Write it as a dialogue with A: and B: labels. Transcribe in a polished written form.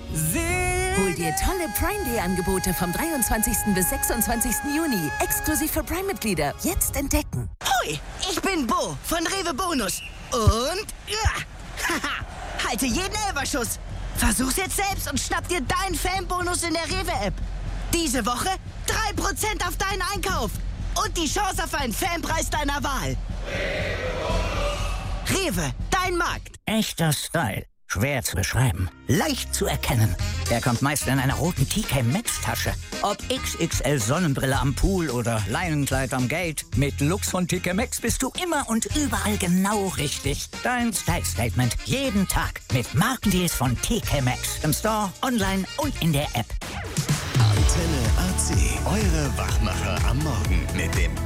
A: Hol dir tolle Prime Day Angebote vom 23. bis 26. Juni. Exklusiv für Prime-Mitglieder. Jetzt entdecken.
B: Hui, ich bin Bo von Rewe Bonus. Und haha, halte jeden Elferschuss. Versuch's jetzt selbst und schnapp dir deinen Fanbonus in der Rewe-App. Diese Woche 3% auf deinen Einkauf. Und die Chance auf einen Fanpreis deiner Wahl. Rewe, dein Markt.
C: Echter Style. Schwer zu beschreiben. Leicht zu erkennen. Er kommt meist in einer roten TK Maxx Tasche. Ob XXL Sonnenbrille am Pool oder Leinenkleid am Gate. Mit Lux von TK Maxx bist du immer und überall genau richtig. Dein Style Statement. Jeden Tag. Mit Markendeals von TK Maxx. Im Store, online und in der App.
D: Antenne AC. Eure Wachmacher am Morgen mit dem